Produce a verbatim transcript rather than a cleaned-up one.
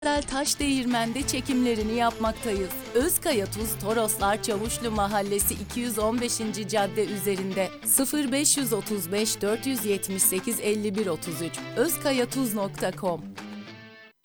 Taş Değirmen'de çekimlerini yapmaktayız. Özkaya Tuz, Toroslar Çavuşlu Mahallesi iki yüz on beşinci cadde üzerinde sıfır beş otuz beş dört yetmiş sekiz elli bir otuz üç özkayatuz nokta com